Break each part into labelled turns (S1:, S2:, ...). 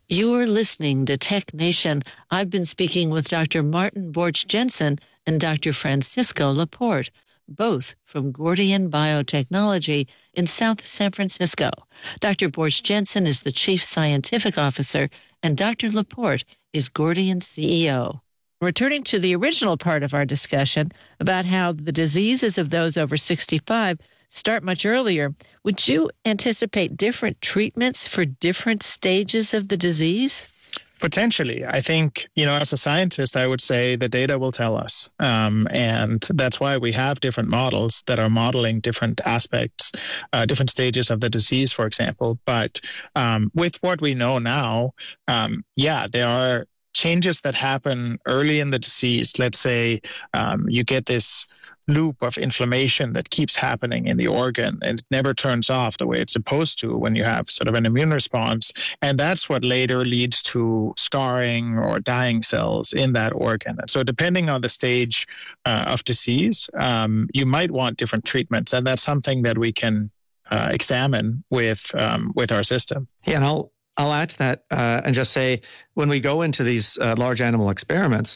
S1: You're listening to Tech Nation. I've been speaking with Dr. Martin Borch-Jensen and Dr. Francisco Laporte, both from Gordian Biotechnology in South San Francisco. Dr. Borch-Jensen is the Chief Scientific Officer, and Dr. Laporte is Gordian's CEO. Returning to the original part of our discussion about how the diseases of those over 65 start much earlier, would you anticipate different treatments for different stages of the disease?
S2: Potentially. I think, as a scientist, I would say the data will tell us. And that's why we have different models that are modeling different aspects, different stages of the disease, for example. But with what we know now, there are changes that happen early in the disease. Let's say you get this loop of inflammation that keeps happening in the organ and it never turns off the way it's supposed to when you have sort of an immune response. And that's what later leads to scarring or dying cells in that organ. And so depending on the stage of disease, you might want different treatments. And that's something that we can examine with our system.
S3: Yeah, and I'll add to that and just say, when we go into these large animal experiments,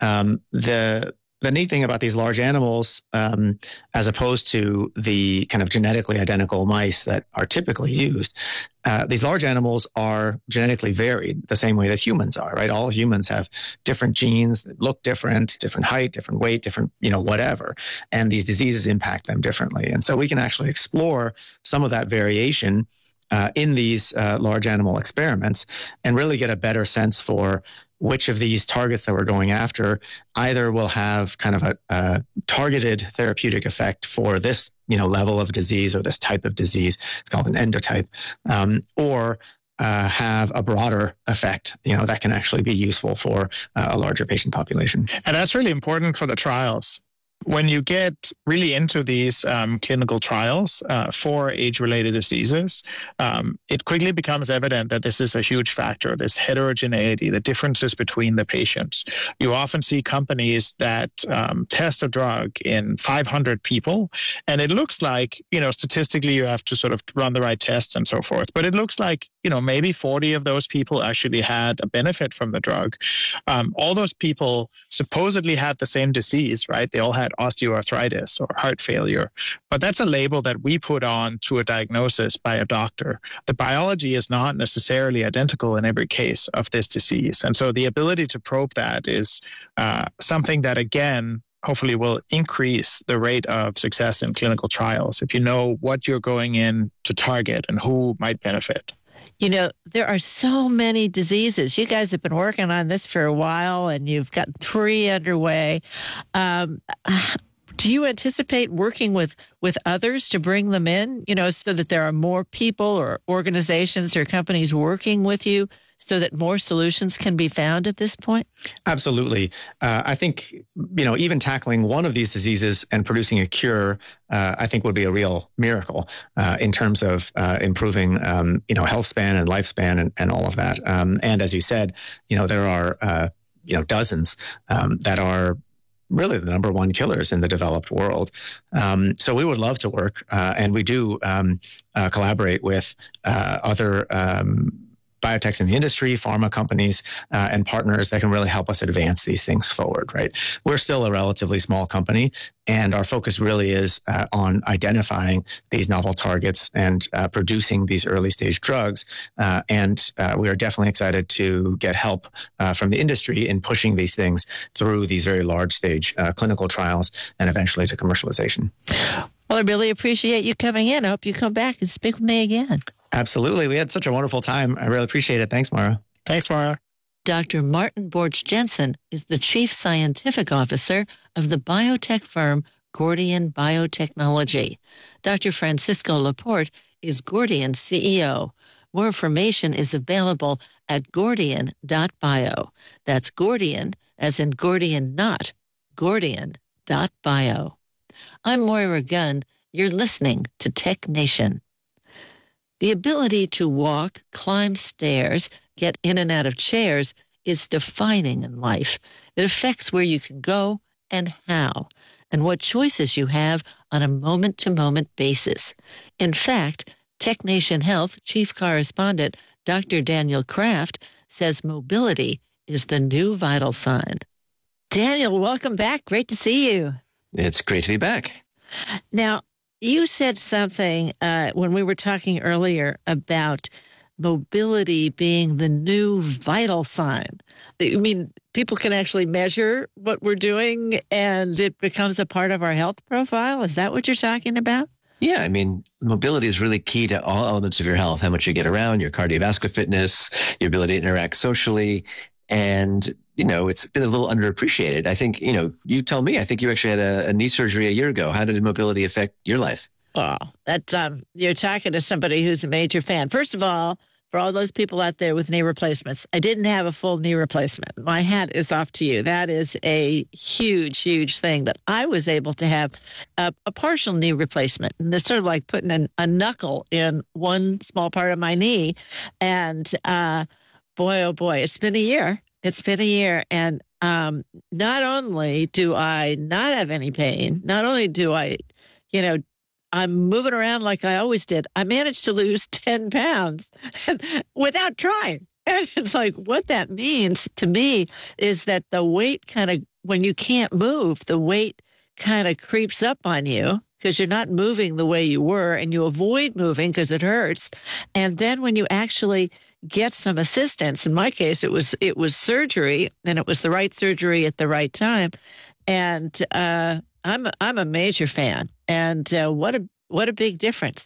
S3: the neat thing about these large animals, as opposed to the kind of genetically identical mice that are typically used, these large animals are genetically varied the same way that humans are, right? All humans have different genes that look different height, different weight, different, whatever. And these diseases impact them differently. And so we can actually explore some of that variation in these large animal experiments and really get a better sense for which of these targets that we're going after either will have kind of a targeted therapeutic effect for this, level of disease or this type of disease. It's called an endotype, or have a broader effect, that can actually be useful for a larger patient population.
S2: And that's really important for the trials. When you get really into these clinical trials for age-related diseases, it quickly becomes evident that this is a huge factor, this heterogeneity, the differences between the patients. You often see companies that test a drug in 500 people, and it looks like, statistically you have to sort of run the right tests and so forth, but it looks like, maybe 40 of those people actually had a benefit from the drug. All those people supposedly had the same disease, right? They all had osteoarthritis or heart failure. But that's a label that we put on to a diagnosis by a doctor. The biology is not necessarily identical in every case of this disease. And so the ability to probe that is something that, again, hopefully will increase the rate of success in clinical trials if you know what you're going in to target and who might benefit.
S1: There are so many diseases. You guys have been working on this for a while, and you've got 3 underway. Do you anticipate working with others to bring them in, so that there are more people or organizations or companies working with you so that more solutions can be found at this point?
S3: Absolutely. I think, even tackling one of these diseases and producing a cure, I think would be a real miracle in terms of improving, health span and lifespan and all of that. And as you said, there are, dozens that are really the number one killers in the developed world. So we would love to work, and we do collaborate with other biotechs in the industry, pharma companies, and partners that can really help us advance these things forward, right? We're still a relatively small company, and our focus really is on identifying these novel targets and producing these early stage drugs. And we are definitely excited to get help from the industry in pushing these things through these very large stage clinical trials and eventually to commercialization.
S1: Well, I really appreciate you coming in. I hope you come back and speak with me again.
S3: Absolutely. We had such a wonderful time. I really appreciate it. Thanks, Mara.
S2: Thanks, Mara.
S1: Dr. Martin Borch-Jensen is the Chief Scientific Officer of the biotech firm Gordian Biotechnology. Dr. Francisco Laporte is Gordian's CEO. More information is available at gordian.bio. That's Gordian, as in Gordian not, gordian.bio. I'm Moira Gunn. You're listening to Tech Nation. The ability to walk, climb stairs, get in and out of chairs is defining in life. It affects where you can go and how, and what choices you have on a moment-to-moment basis. In fact, Tech Nation Health Chief Correspondent Dr. Daniel Kraft says mobility is the new vital sign. Daniel, welcome back. Great to see you.
S4: It's great to be back.
S1: Now, you said something when we were talking earlier about mobility being the new vital sign. I mean, people can actually measure what we're doing and it becomes a part of our health profile. Is that what you're talking about?
S4: Yeah, I mean, mobility is really key to all elements of your health, how much you get around, your cardiovascular fitness, your ability to interact socially. And, it's been a little underappreciated. I think, you tell me, I think you actually had a knee surgery a year ago. How did mobility affect your life?
S1: Oh, that's, you're talking to somebody who's a major fan. First of all, for all those people out there with knee replacements, I didn't have a full knee replacement. My hat is off to you. That is a huge, huge thing. But I was able to have a partial knee replacement. And it's sort of like putting a knuckle in one small part of my knee. And boy, oh boy, it's been a year. And not only do I not have any pain, not only do I, I'm moving around like I always did. I managed to lose 10 pounds without trying. And it's like, what that means to me is that the weight kind of, when you can't move, the weight kind of creeps up on you because you're not moving the way you were and you avoid moving because it hurts. And then when you actually get some assistance, in my case, it was surgery, and it was the right surgery at the right time. And I'm a major fan. And what a big difference.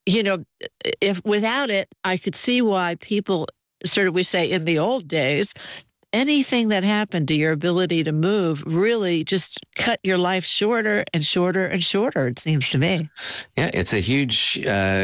S1: If without it, I could see why people we say in the old days, anything that happened to your ability to move really just cut your life shorter and shorter and shorter, it seems to me.
S4: Yeah, it's a huge,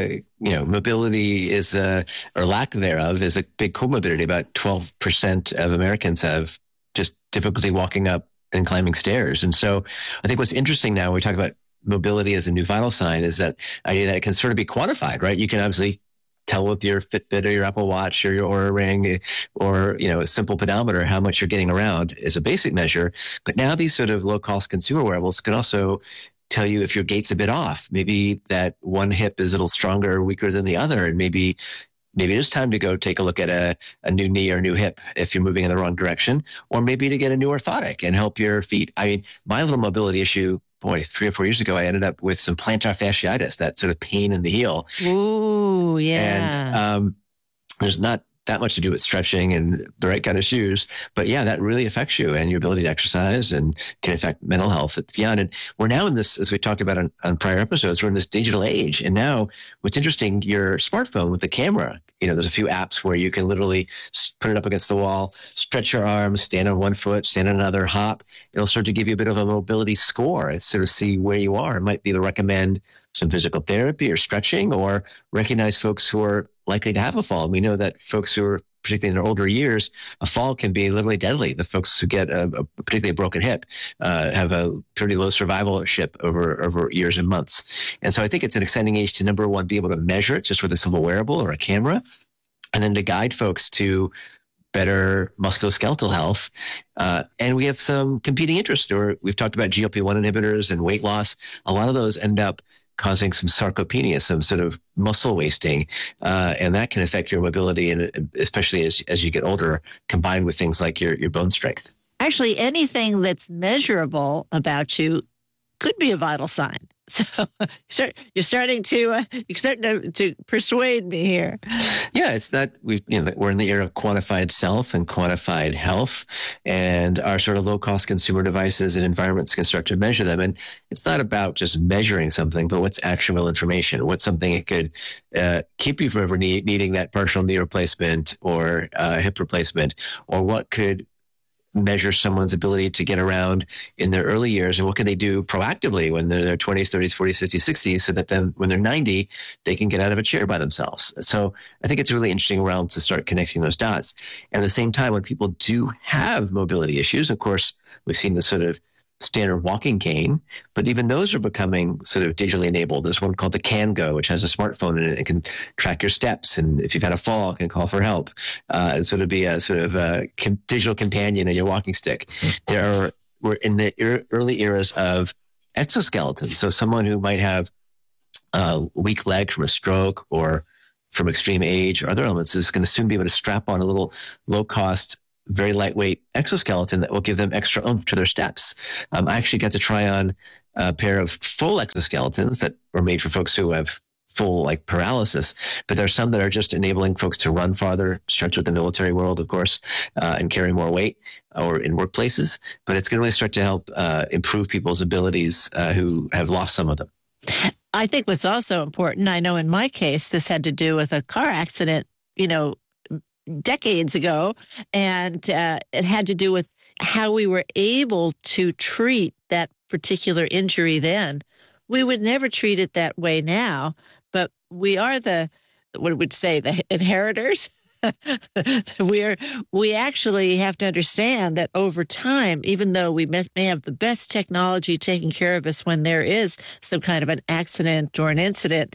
S4: mobility is, or lack thereof, is a big comorbidity. About 12% of Americans have just difficulty walking up and climbing stairs. And so I think what's interesting now, when we talk about mobility as a new vital sign, is that idea that it can sort of be quantified, right? You can obviously tell with your Fitbit or your Apple Watch or your Oura Ring or, a simple pedometer how much you're getting around is a basic measure. But now these sort of low-cost consumer wearables can also tell you if your gait's a bit off. Maybe that one hip is a little stronger or weaker than the other. And maybe it is time to go take a look at a new knee or a new hip if you're moving in the wrong direction, or maybe to get a new orthotic and help your feet. I mean, my little mobility issue, 3 or 4 years ago, I ended up with some plantar fasciitis, that sort of pain in the heel.
S1: Ooh, yeah.
S4: And there's not that much to do with stretching and the right kind of shoes. But yeah, that really affects you and your ability to exercise and can affect mental health beyond. And we're now in this, as we talked about on prior episodes, we're in this digital age. And now what's interesting, your smartphone with the camera, there's a few apps where you can literally put it up against the wall, stretch your arms, stand on one foot, stand on another, hop. It'll start to give you a bit of a mobility score and sort of see where you are. It might be to recommend some physical therapy or stretching, or recognize folks who are likely to have a fall. We know that folks who are, particularly in their older years, a fall can be literally deadly. The folks who get particularly a broken hip have a pretty low survivalship over years and months. And so I think it's an exciting age to, number one, be able to measure it just with a simple wearable or a camera, and then to guide folks to better musculoskeletal health. And we have some competing interests. We've talked about GLP-1 inhibitors and weight loss. A lot of those end up causing some sarcopenia, some sort of muscle wasting. And that can affect your mobility, and especially as you get older, combined with things like your bone strength.
S1: Actually, anything that's measurable about you could be a vital sign. So you're starting to persuade me here.
S4: Yeah, it's that we're in the era of quantified self and quantified health, and our sort of low-cost consumer devices and environments can start to measure them. And it's not about just measuring something, but what's actionable information. What's something that could keep you from ever needing that partial knee replacement or hip replacement, or what could measure someone's ability to get around in their early years, and what can they do proactively when they're in their 20s, 30s, 40s, 50s, 60s, so that then when they're 90, they can get out of a chair by themselves. So I think it's a really interesting realm to start connecting those dots. And at the same time, when people do have mobility issues, of course, we've seen the sort of standard walking cane, but even those are becoming sort of digitally enabled. There's one called the CanGo, which has a smartphone in it. It can track your steps, and if you've had a fall, it can call for help. And so to be a sort of a digital companion in your walking stick. We're in the early eras of exoskeletons. So someone who might have a weak leg from a stroke or from extreme age or other elements is going to soon be able to strap on a little low-cost, very lightweight exoskeleton that will give them extra oomph to their steps. I actually got to try on a pair of full exoskeletons that were made for folks who have full like paralysis, but there are some that are just enabling folks to run farther, stretch with the military world, of course, and carry more weight or in workplaces. But it's going to really start to help improve people's abilities who have lost some of them.
S1: I think what's also important, I know in my case, this had to do with a car accident, decades ago, and it had to do with how we were able to treat that particular injury then. We would never treat it that way now, but we are the inheritors. We actually have to understand that over time, even though we may have the best technology taking care of us when there is some kind of an accident or an incident,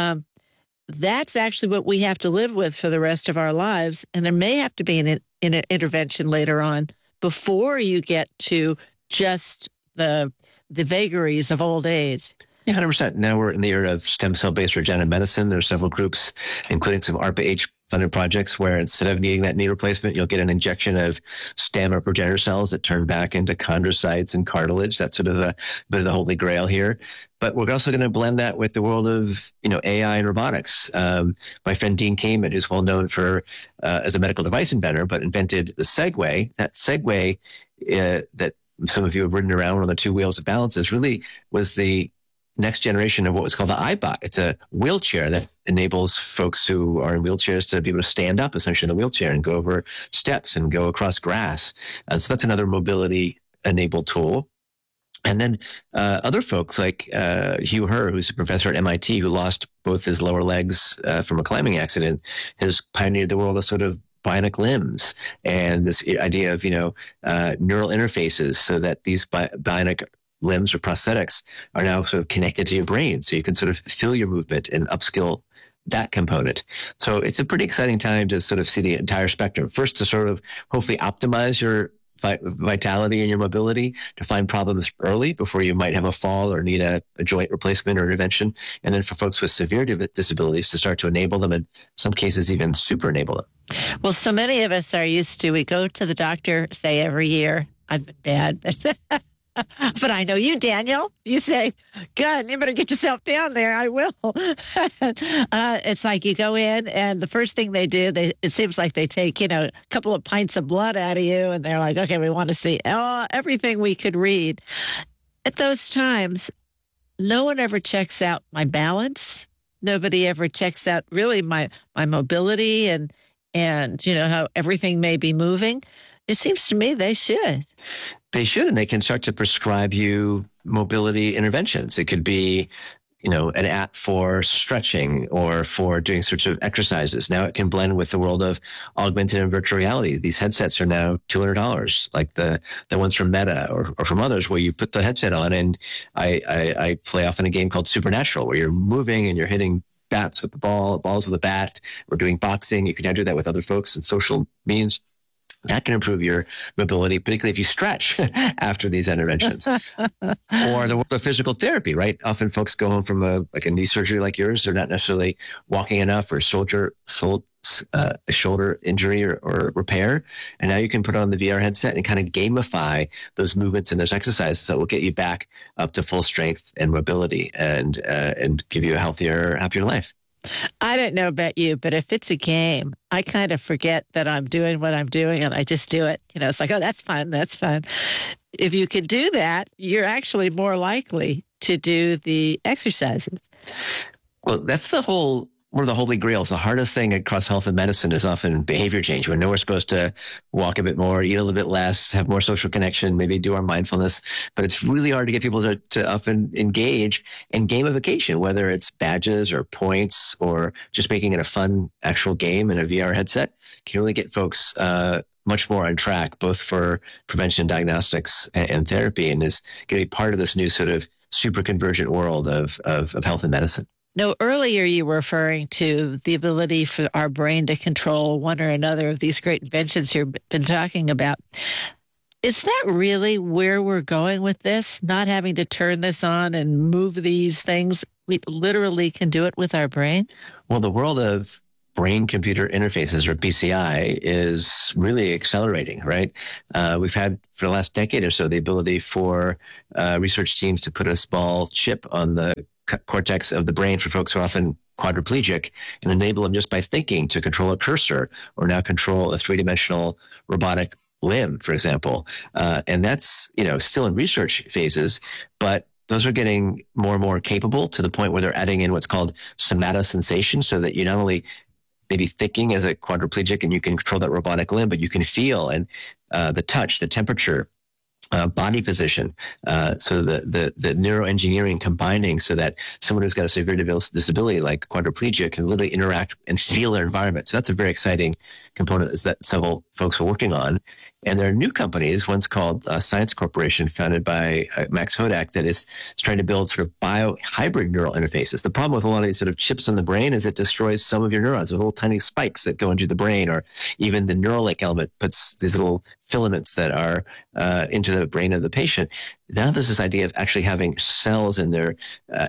S1: that's actually what we have to live with for the rest of our lives. And there may have to be an intervention later on before you get to just the vagaries of old age.
S4: Yeah, 100%. Now we're in the era of stem cell-based regenerative medicine. There's several groups, including some ARPA-H funded projects where instead of needing that knee replacement, you'll get an injection of stem or progenitor cells that turn back into chondrocytes and cartilage. That's sort of a bit of the holy grail here. But we're also going to blend that with the world of, AI and robotics. My friend Dean Kamen, who's well known for as a medical device inventor, but invented the Segway. That Segway that some of you have ridden around on the two wheels of balances really was the next generation of what was called the iBot. It's a wheelchair that enables folks who are in wheelchairs to be able to stand up essentially in the wheelchair and go over steps and go across grass. So that's another mobility enabled tool. And then other folks like Hugh Herr, who's a professor at MIT, who lost both his lower legs from a climbing accident, has pioneered the world of sort of bionic limbs and this idea of, neural interfaces so that these bionic limbs or prosthetics are now sort of connected to your brain. So you can sort of feel your movement and upskill that component. So it's a pretty exciting time to sort of see the entire spectrum. First, to sort of hopefully optimize your vitality and your mobility, to find problems early before you might have a fall or need a joint replacement or intervention. And then for folks with severe disabilities to start to enable them, in some cases even super enable them.
S1: Well, so many of us are used to, we go to the doctor, say every year. I've been bad. But I know you, Daniel. You say, God, you better get yourself down there. I will. It's like you go in and the first thing they do, it seems like they take, a couple of pints of blood out of you. And they're like, okay, we want to see everything we could read. At those times, no one ever checks out my balance. Nobody ever checks out really my mobility and how everything may be moving. It seems to me they should.
S4: They should, and they can start to prescribe you mobility interventions. It could be, an app for stretching or for doing sorts of exercises. Now it can blend with the world of augmented and virtual reality. These headsets are now $200, like the ones from Meta or from others, where you put the headset on and I play often a game called Supernatural, where you're moving and you're hitting bats with the balls with a bat. We're doing boxing. You can now do that with other folks and social means. That can improve your mobility, particularly if you stretch after these interventions. Or the world of physical therapy, right? Often folks go home from a knee surgery like yours. They're not necessarily walking enough or shoulder injury or repair. And now you can put on the VR headset and kind of gamify those movements and those exercises that will get you back up to full strength and mobility and give you a healthier, happier life.
S1: I don't know about you, but if it's a game, I kind of forget that I'm doing what I'm doing and I just do it. It's like, oh, that's fun. That's fun. If you can do that, you're actually more likely to do the exercises.
S4: Well, that's one of the holy grails. The hardest thing across health and medicine is often behavior change. We know we're supposed to walk a bit more, eat a little bit less, have more social connection, maybe do our mindfulness. But it's really hard to get people to often engage in gamification, whether it's badges or points or just making it a fun actual game in a VR headset. Can really get folks much more on track, both for prevention, diagnostics, and therapy, and is going to be part of this new sort of super convergent world of health and medicine.
S1: No, earlier you were referring to the ability for our brain to control one or another of these great inventions you've been talking about. Is that really where we're going with this? Not having to turn this on and move these things, we literally can do it with our brain?
S4: Well, the world of brain-computer interfaces, or BCI, is really accelerating, right? We've had, for the last decade or so, the ability for research teams to put a small chip on the cortex of the brain for folks who are often quadriplegic and enable them just by thinking to control a cursor or now control a three-dimensional robotic limb, for example. And that's, still in research phases, but those are getting more and more capable to the point where they're adding in what's called somatosensation, so that you not only maybe thinking as a quadriplegic and you can control that robotic limb, but you can feel and the touch, the temperature, body position. So the neuroengineering combining so that someone who's got a severe disability like quadriplegia can literally interact and feel their environment. So that's a very exciting component that several folks are working on. And there are new companies, one's called Science Corporation, founded by Max Hodak, that is trying to build sort of bio-hybrid neural interfaces. The problem with a lot of these sort of chips in the brain is it destroys some of your neurons with little tiny spikes that go into the brain, or even the Neuralink element puts these little filaments that are into the brain of the patient. Now there's this idea of actually having cells in their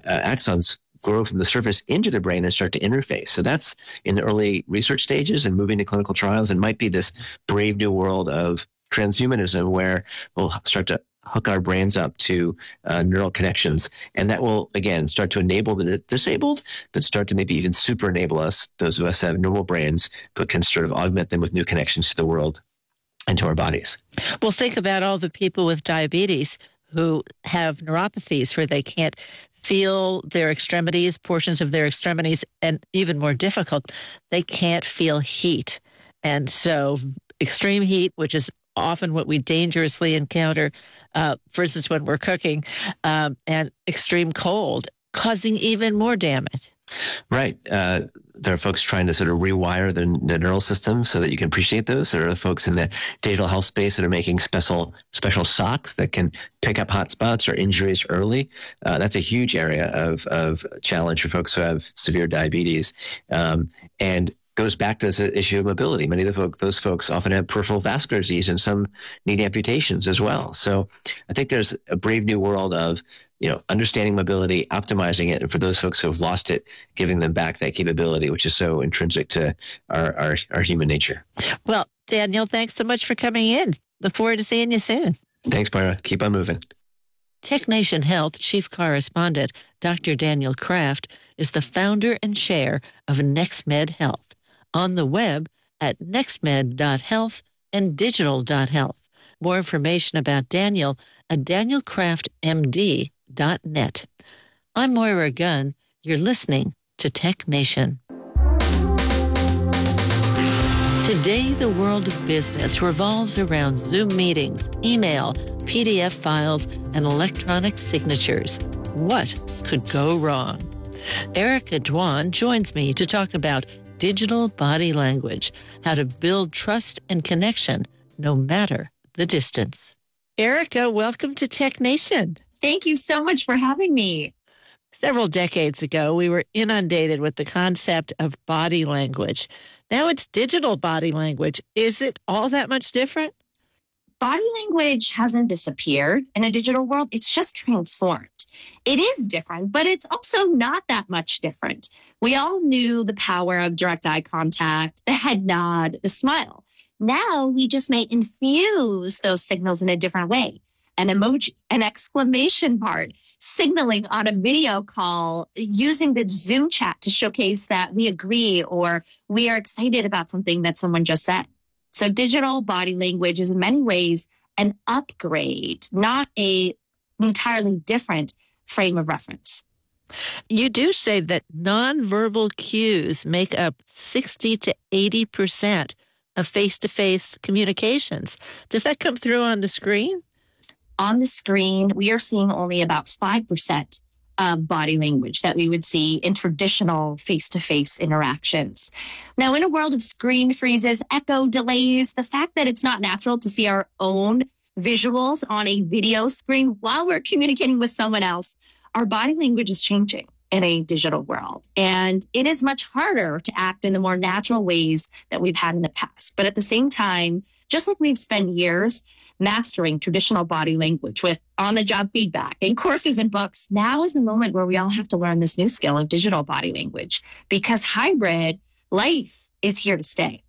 S4: axons grow from the surface into the brain and start to interface. So that's in the early research stages and moving to clinical trials, and might be this brave new world of transhumanism where we'll start to hook our brains up to neural connections. And that will, again, start to enable the disabled, but start to maybe even super enable us, those of us that have normal brains, but can sort of augment them with new connections to the world and to our bodies.
S1: Well, think about all the people with diabetes who have neuropathies where they can't feel their extremities, portions of their extremities, and even more difficult, they can't feel heat. And so extreme heat, which is often what we dangerously encounter, for instance, when we're cooking, and extreme cold, causing even more damage.
S4: Right. There are folks trying to sort of rewire the neural system so that you can appreciate those. There are folks in the digital health space that are making special socks that can pick up hot spots or injuries early. That's a huge area of challenge for folks who have severe diabetes. And goes back to this issue of mobility. Many of those folks often have peripheral vascular disease, and some need amputations as well. So I think there's a brave new world of understanding mobility, optimizing it, and for those folks who have lost it, giving them back that capability, which is so intrinsic to our human nature.
S1: Well, Daniel, thanks so much for coming in. Look forward to seeing you soon.
S4: Thanks, Myra. Keep on moving.
S1: TechNation Health Chief Correspondent Dr. Daniel Kraft is the founder and chair of NextMed Health, on the web at nextmed.health and digital.health. More information about Daniel at danielkraftmd.net. I'm Moira Gunn. You're listening to Tech Nation. Today, the world of business revolves around Zoom meetings, email, PDF files, and electronic signatures. What could go wrong? Erica Dwan joins me to talk about digital body language, how to build trust and connection no matter the distance. Erica, welcome to Tech Nation.
S5: Thank you so much for having me.
S1: Several decades ago, we were inundated with the concept of body language. Now it's digital body language. Is it all that much different?
S5: Body language hasn't disappeared in a digital world. It's just transformed. It is different, but it's also not that much different. We all knew the power of direct eye contact, the head nod, the smile. Now we just may infuse those signals in a different way. An emoji, an exclamation mark, signaling on a video call, using the Zoom chat to showcase that we agree or we are excited about something that someone just said. So digital body language is in many ways an upgrade, not an entirely different frame of reference.
S1: You do say that nonverbal cues make up 60 to 80% of face-to-face communications. Does that come through on the screen?
S5: On the screen, we are seeing only about 5% of body language that we would see in traditional face-to-face interactions. Now, in a world of screen freezes, echo delays, the fact that it's not natural to see our own visuals on a video screen while we're communicating with someone else, our body language is changing. in a digital world. And it is much harder to act in the more natural ways that we've had in the past. But at the same time, just like we've spent years mastering traditional body language with on-the-job feedback and courses and books, now is the moment where we all have to learn this new skill of digital body language, because hybrid life is here to stay.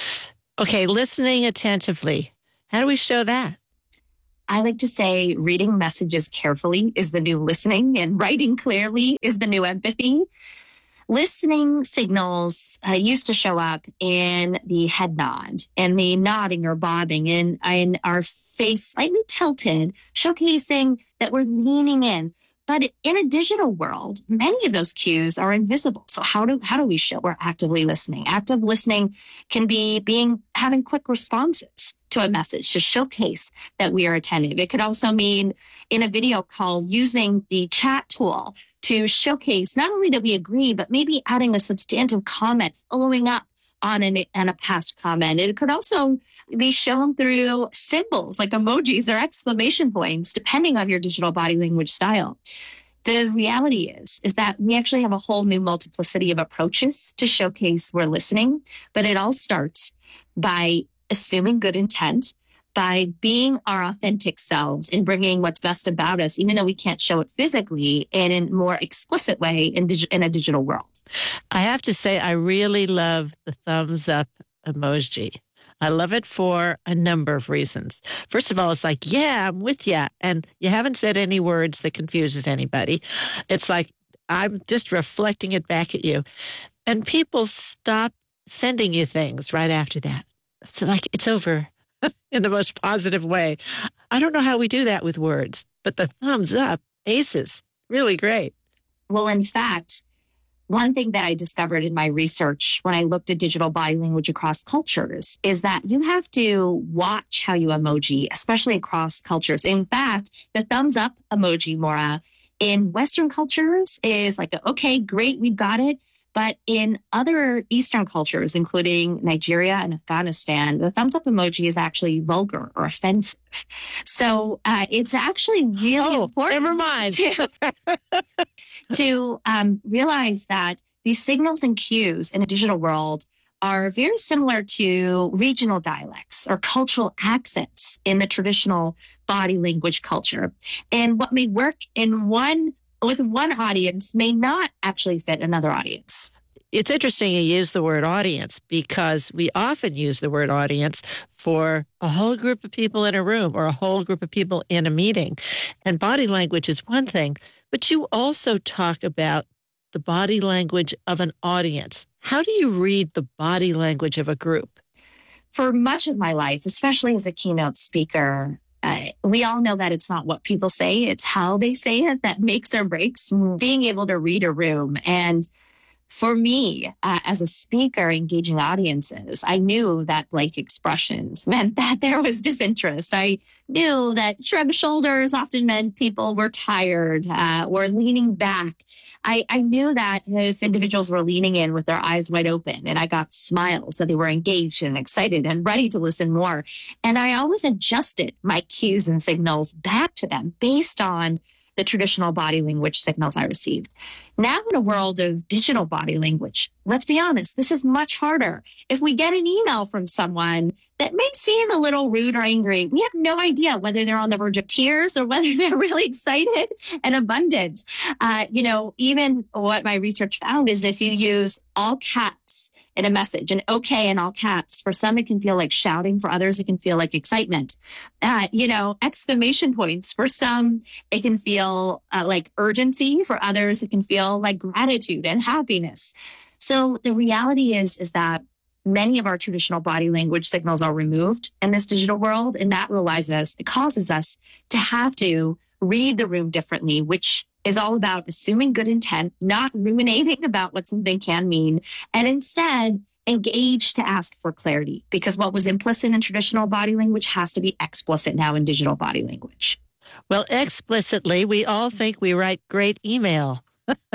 S1: Okay, listening attentively. How do we show that?
S5: I like to say reading messages carefully is the new listening, and writing clearly is the new empathy. Listening signals used to show up in the head nod and the nodding or bobbing and our face slightly tilted, showcasing that we're leaning in. But in a digital world, many of those cues are invisible. So how do we show we're actively listening? Active listening can be having quick responses to a message to showcase that we are attentive. It could also mean in a video call using the chat tool to showcase not only that we agree, but maybe adding a substantive comment, following up on a past comment. It could also be shown through symbols like emojis or exclamation points, depending on your digital body language style. The reality is that we actually have a whole new multiplicity of approaches to showcase we're listening, but it all starts by assuming good intent, by being our authentic selves and bringing what's best about us, even though we can't show it physically, and in a more explicit way in a digital world.
S1: I have to say, I really love the thumbs up emoji. I love it for a number of reasons. First of all, it's like, yeah, I'm with you. And you haven't said any words that confuses anybody. It's like, I'm just reflecting it back at you. And people stop sending you things right after that. It's like, it's over in the most positive way. I don't know how we do that with words, but the thumbs up, aces, really great.
S5: Well, in fact, one thing that I discovered in my research when I looked at digital body language across cultures is that you have to watch how you emoji, especially across cultures. In fact, the thumbs up emoji, Maura, in Western cultures is like, okay, great, we've got it. But in other Eastern cultures, including Nigeria and Afghanistan, the thumbs up emoji is actually vulgar or offensive. So it's actually really important.
S1: Never mind.
S5: to realize that these signals and cues in a digital world are very similar to regional dialects or cultural accents in the traditional body language culture. And what may work with one audience may not actually fit another audience.
S1: It's interesting you use the word audience, because we often use the word audience for a whole group of people in a room or a whole group of people in a meeting. And body language is one thing, but you also talk about the body language of an audience. How do you read the body language of a group?
S5: For much of my life, especially as a keynote speaker, we all know that it's not what people say, it's how they say it that makes or breaks being able to read a room. And for me, as a speaker engaging audiences, I knew that blank expressions meant that there was disinterest. I knew that shrugged shoulders often meant people were tired or leaning back. I knew that if individuals were leaning in with their eyes wide open and I got smiles, that they were engaged and excited and ready to listen more. And I always adjusted my cues and signals back to them based on the traditional body language signals I received. Now in a world of digital body language, let's be honest, this is much harder. If we get an email from someone that may seem a little rude or angry, we have no idea whether they're on the verge of tears or whether they're really excited and abundant. Even what my research found is if you use all caps in a message, and okay in all caps, for some it can feel like shouting, for others it can feel like excitement. Exclamation points, for some it can feel like urgency, for others it can feel like gratitude and happiness. So the reality is that many of our traditional body language signals are removed in this digital world, and that causes us to have to read the room differently, which is all about assuming good intent, not ruminating about what something can mean, and instead engage to ask for clarity, because what was implicit in traditional body language has to be explicit now in digital body language.
S1: Well, explicitly, we all think we write great email.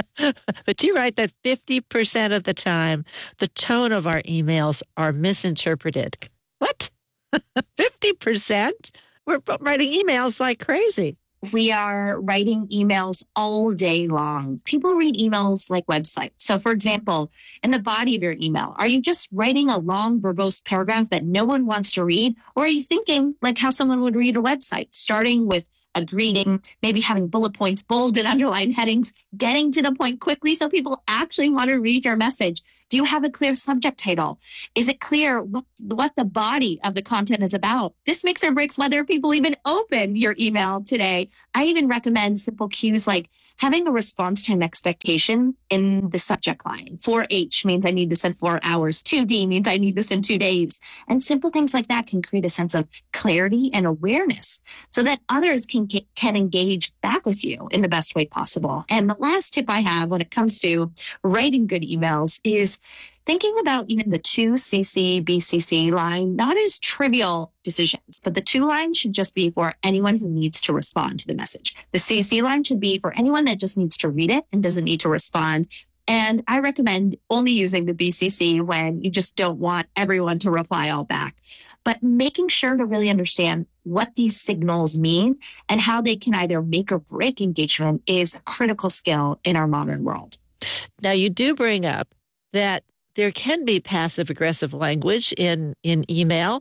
S1: But you write that 50% of the time, the tone of our emails are misinterpreted. What? 50%? We're writing emails like crazy.
S5: we are writing emails all day long. People read emails like websites. So for example, in the body of your email, are you just writing a long verbose paragraph that no one wants to read? Or are you thinking like how someone would read a website, starting with a greeting, maybe having bullet points, bold and underlined headings, getting to the point quickly so people actually want to read your message? Do you have a clear subject title? Is it clear what the body of the content is about? This makes or breaks whether people even open your email today. I even recommend simple cues like having a response time expectation in the subject line. 4H means I need this in 4 hours. 2D means I need this in 2 days. And simple things like that can create a sense of clarity and awareness so that others can engage back with you in the best way possible. And the last tip I have when it comes to writing good emails is thinking about even the 2CC, BCC line, not as trivial decisions, but the 2 line should just be for anyone who needs to respond to the message. The CC line should be for anyone that just needs to read it and doesn't need to respond. And I recommend only using the BCC when you just don't want everyone to reply all back. But making sure to really understand what these signals mean and how they can either make or break engagement is a critical skill in our modern world.
S1: Now, you do bring up that there can be passive-aggressive language in email.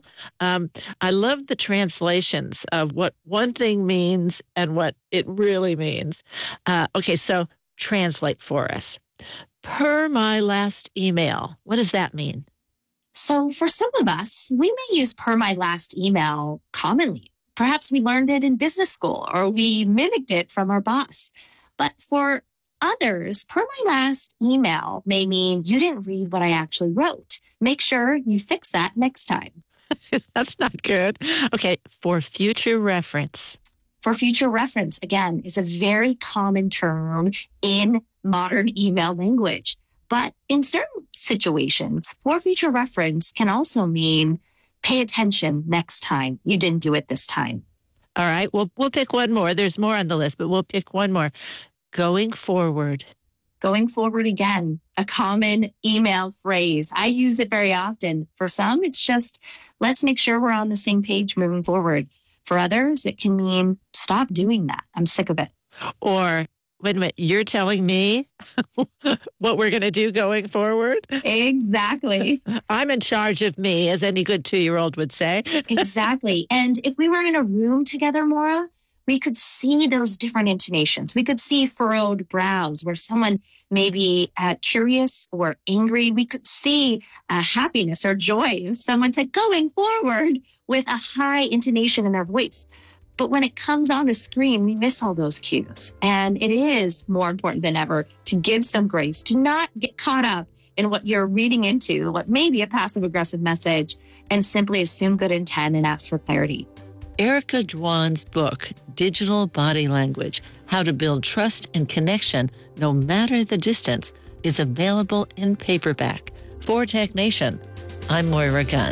S1: I love the translations of what one thing means and what it really means. Okay, so translate for us. Per my last email, what does that mean?
S5: So for some of us, we may use per my last email commonly. Perhaps we learned it in business school or we mimicked it from our boss. But for others, per my last email may mean you didn't read what I actually wrote. Make sure you fix that next time.
S1: That's not good. Okay, for future reference.
S5: For future reference, again, is a very common term in modern email language. But in certain situations, for future reference can also mean pay attention next time. You didn't do it this time.
S1: All right, we'll pick one more. There's more on the list, but we'll pick one more. Going forward.
S5: Going forward again, a common email phrase. I use it very often. For some, it's just, let's make sure we're on the same page moving forward. For others, it can mean, stop doing that. I'm sick of it.
S1: Or, wait a minute, you're telling me what we're going to do going forward?
S5: Exactly.
S1: I'm in charge of me, as any good 2-year-old would say.
S5: Exactly. And if we were in a room together, Maura, we could see those different intonations. We could see furrowed brows where someone may be curious or angry. We could see happiness or joy if someone said going forward with a high intonation in their voice. But when it comes on a screen, we miss all those cues. And it is more important than ever to give some grace, to not get caught up in what you're reading into, what may be a passive-aggressive message, and simply assume good intent and ask for clarity.
S1: Erica Dwan's book, Digital Body Language, How to Build Trust and Connection No Matter the Distance, is available in paperback. For Tech Nation, I'm Moira Gunn.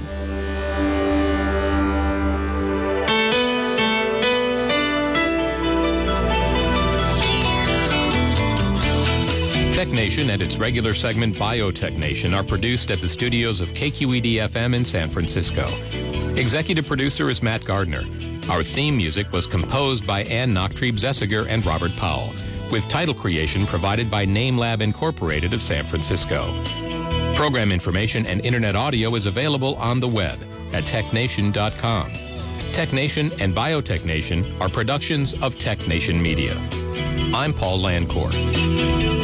S6: Tech Nation and its regular segment Biotech Nation are produced at the studios of KQED-FM in San Francisco. Executive producer is Matt Gardner. Our theme music was composed by Ann Nachtrieb-Zessiger and Robert Powell, with title creation provided by NameLab Incorporated of San Francisco. Program information and internet audio is available on the web at technation.com. Tech Nation and Biotech Nation are productions of Tech Nation Media. I'm Paul Landcourt.